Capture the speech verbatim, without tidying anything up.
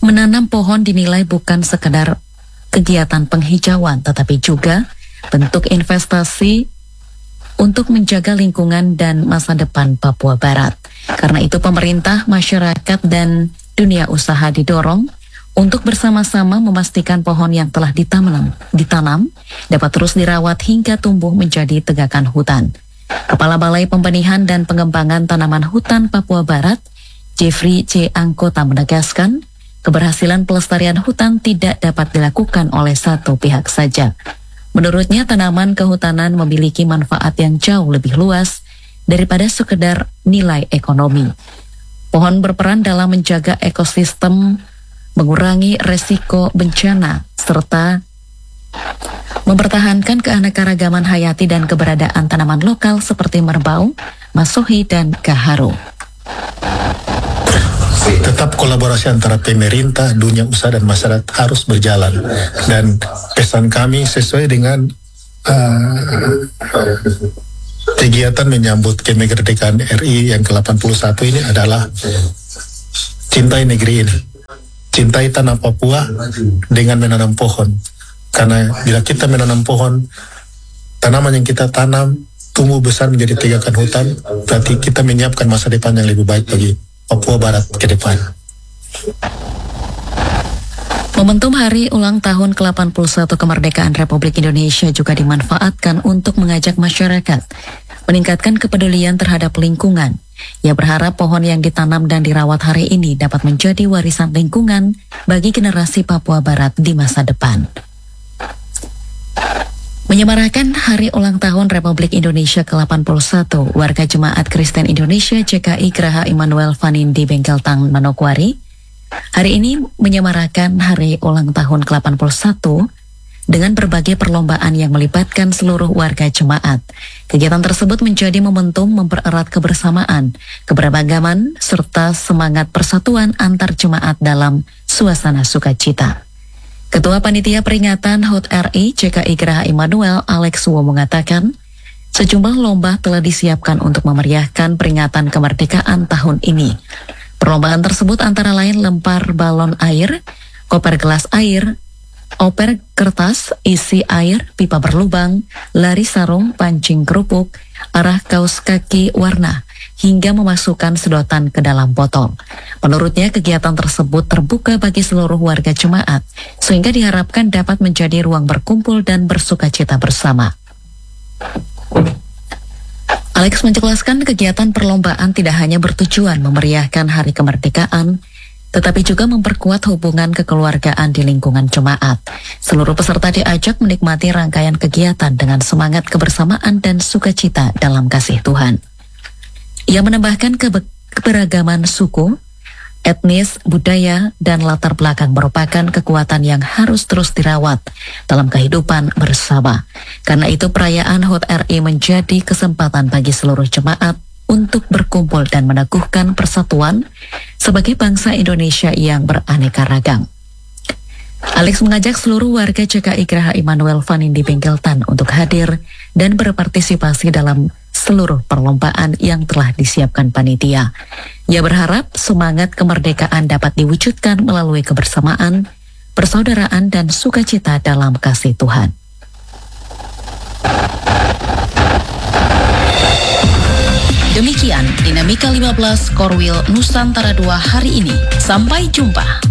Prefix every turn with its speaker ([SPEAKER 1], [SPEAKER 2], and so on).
[SPEAKER 1] Menanam pohon dinilai bukan sekedar kegiatan penghijauan, tetapi juga bentuk investasi untuk menjaga lingkungan dan masa depan Papua Barat. Karena itu pemerintah, masyarakat, dan dunia usaha didorong untuk bersama-sama memastikan pohon yang telah ditanam, ditanam dapat terus dirawat hingga tumbuh menjadi tegakan hutan. Kepala Balai Pembenihan dan Pengembangan Tanaman Hutan Papua Barat, Jeffrey C. Angkota menegaskan, keberhasilan pelestarian hutan tidak dapat dilakukan oleh satu pihak saja. Menurutnya, tanaman kehutanan memiliki manfaat yang jauh lebih luas daripada sekedar nilai ekonomi. Pohon berperan dalam menjaga ekosistem, mengurangi resiko bencana, serta mempertahankan keanekaragaman hayati dan keberadaan tanaman lokal seperti merbau, masohi, dan gaharu.
[SPEAKER 2] Tetap kolaborasi antara pemerintah, dunia usaha, dan masyarakat harus berjalan. Dan pesan kami sesuai dengan uh, kegiatan menyambut kemerdekaan R I yang ke delapan puluh satu ini adalah cintai negeri ini. Cintai tanah Papua dengan menanam pohon. Karena bila kita menanam pohon, tanaman yang kita tanam tumbuh besar menjadi tegakan hutan, berarti kita menyiapkan masa depan yang lebih baik bagi Papua Barat ke depan.
[SPEAKER 1] Momentum hari ulang tahun ke delapan puluh satu kemerdekaan Republik Indonesia juga dimanfaatkan untuk mengajak masyarakat meningkatkan kepedulian terhadap lingkungan. Ia berharap pohon yang ditanam dan dirawat hari ini dapat menjadi warisan lingkungan bagi generasi Papua Barat di masa depan. Menyemarakan Hari Ulang Tahun Republik Indonesia ke delapan puluh satu, warga Jemaat Kristen Indonesia J K I Geraha Immanuel Vanin di Bengkeltang, Manokwari, hari ini menyemarakan Hari Ulang Tahun ke delapan puluh satu dengan berbagai perlombaan yang melibatkan seluruh warga jemaat. Kegiatan tersebut menjadi momentum mempererat kebersamaan, keberagaman, serta semangat persatuan antar jemaat dalam suasana sukacita. Ketua Panitia Peringatan H U T R I J K I Geraha Immanuel Alex Wo mengatakan, sejumlah lomba telah disiapkan untuk memeriahkan peringatan kemerdekaan tahun ini. Perlombaan tersebut antara lain lempar balon air, koper gelas air, oper kertas, isi air, pipa berlubang, lari sarung, pancing kerupuk, arah kaos kaki warna, hingga memasukkan sedotan ke dalam botol. Menurutnya, kegiatan tersebut terbuka bagi seluruh warga jemaat, sehingga diharapkan dapat menjadi ruang berkumpul dan bersukacita bersama. Alex menjelaskan kegiatan perlombaan tidak hanya bertujuan memeriahkan hari kemerdekaan, tetapi juga memperkuat hubungan kekeluargaan di lingkungan jemaat. Seluruh peserta diajak menikmati rangkaian kegiatan dengan semangat kebersamaan dan sukacita dalam kasih Tuhan. Ia menambahkan kebe- keberagaman suku, etnis, budaya, dan latar belakang merupakan kekuatan yang harus terus dirawat dalam kehidupan bersama. Karena itu perayaan H U T R I menjadi kesempatan bagi seluruh jemaat untuk berkumpul dan meneguhkan persatuan sebagai bangsa Indonesia yang beraneka ragam. Alex mengajak seluruh warga J K I Geraha Immanuel Vanin di Bengkeltan untuk hadir dan berpartisipasi dalam seluruh perlombaan yang telah disiapkan panitia. Ia berharap semangat kemerdekaan dapat diwujudkan melalui kebersamaan, persaudaraan, dan sukacita dalam kasih Tuhan. Demikian Dinamika lima belas Korwil Nusantara dua hari ini. Sampai jumpa.